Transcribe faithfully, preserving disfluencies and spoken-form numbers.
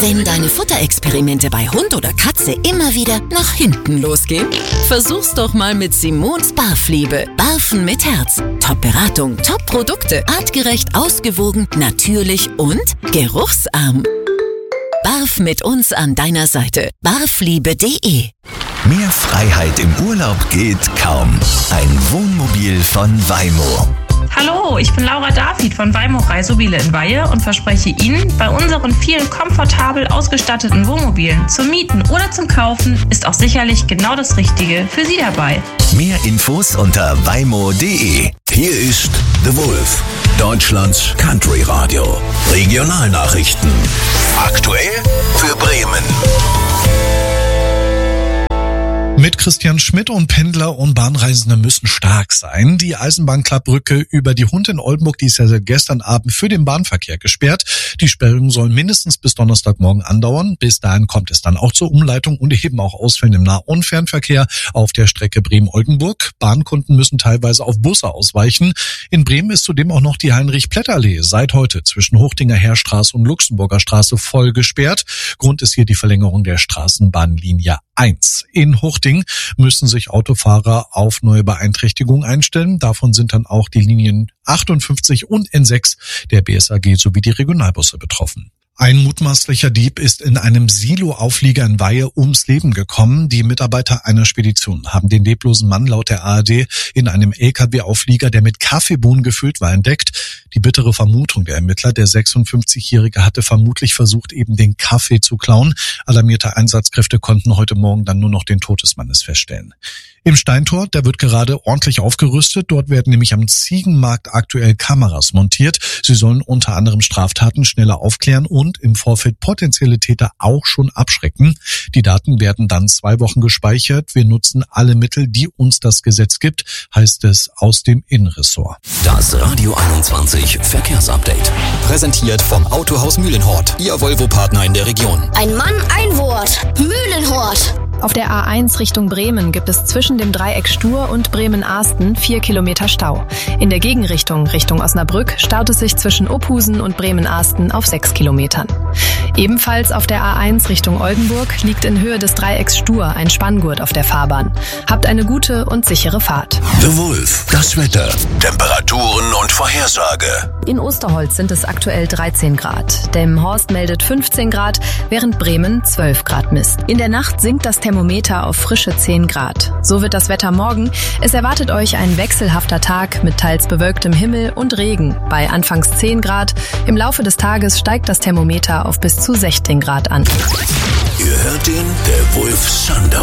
Wenn deine Futterexperimente bei Hund oder Katze immer wieder nach hinten losgehen, versuch's doch mal mit Simons Barfliebe. Barfen mit Herz. Top-Beratung, Top-Produkte, artgerecht, ausgewogen, natürlich und geruchsarm. Barf mit uns an deiner Seite. barfliebe punkt de. Mehr Freiheit im Urlaub geht kaum. Ein Wohnmobil von Waymo. Hallo, ich bin Laura David von Waymo Reisemobile in Weihe und verspreche Ihnen, bei unseren vielen komfortabel ausgestatteten Wohnmobilen zum Mieten oder zum Kaufen ist auch sicherlich genau das Richtige für Sie dabei. Mehr Infos unter waymo punkt de. Hier ist The Wolf, Deutschlands Country Radio. Regionalnachrichten. Aktuell für Bremen. Mit Christian Schmidt und Pendler und Bahnreisende müssen stark sein. Die Eisenbahnklappbrücke über die Hund in Oldenburg, die ist ja seit gestern Abend für den Bahnverkehr gesperrt. Die Sperrung soll mindestens bis Donnerstagmorgen andauern. Bis dahin kommt es dann auch zur Umleitung und eben auch Ausfällen im Nah- und Fernverkehr auf der Strecke Bremen-Oldenburg. Bahnkunden müssen teilweise auf Busse ausweichen. In Bremen ist zudem auch noch die Heinrich-Plätter-Allee seit heute zwischen Hochdinger Heerstraße und Luxemburger Straße voll gesperrt. Grund ist hier die Verlängerung der Straßenbahnlinie eins. In Hochding müssen sich Autofahrer auf neue Beeinträchtigungen einstellen. Davon sind dann auch die Linien achtundfünfzig und N sechs der B S A G sowie die Regionalbusse betroffen. Ein mutmaßlicher Dieb ist in einem Silo-Auflieger in Weihe ums Leben gekommen. Die Mitarbeiter einer Spedition haben den leblosen Mann laut der A R D in einem L K W-Auflieger, der mit Kaffeebohnen gefüllt war, entdeckt. Die bittere Vermutung der Ermittler, der sechsundfünfzigjährige hatte vermutlich versucht, eben den Kaffee zu klauen. Alarmierte Einsatzkräfte konnten heute Morgen dann nur noch den Tod des Mannes feststellen. Im Steintor, da wird gerade ordentlich aufgerüstet. Dort werden nämlich am Ziegenmarkt aktuell Kameras montiert. Sie sollen unter anderem Straftaten schneller aufklären und im Vorfeld potenzielle Täter auch schon abschrecken. Die Daten werden dann zwei Wochen gespeichert. Wir nutzen alle Mittel, die uns das Gesetz gibt, heißt es aus dem Innenressort. Das Radio einundzwanzig Verkehrsupdate. Präsentiert vom Autohaus Mühlenhort, Ihr Volvo-Partner in der Region. Ein Mann, ein Wort. Mühlenhort. Auf der A eins Richtung Bremen gibt es zwischen dem Dreieck Stur und Bremen-Ahsten vier Kilometer Stau. In der Gegenrichtung Richtung Osnabrück staut es sich zwischen Opusen und Bremen-Ahsten auf sechs Kilometern. Ebenfalls auf der A eins Richtung Oldenburg liegt in Höhe des Dreiecks Stur ein Spanngurt auf der Fahrbahn. Habt eine gute und sichere Fahrt. The Wolf, das Wetter, Temperaturen und Vorhersage. In Osterholz sind es aktuell dreizehn Grad. Delmenhorst meldet fünfzehn Grad, während Bremen zwölf Grad misst. In der Nacht sinkt das Thermometer auf frische zehn Grad. So wird das Wetter morgen. Es erwartet euch ein wechselhafter Tag mit teils bewölktem Himmel und Regen bei anfangs zehn Grad. Im Laufe des Tages steigt das Thermometer auf bis zu sechzehn Grad an. Ihr hört den The Wolf Sundown.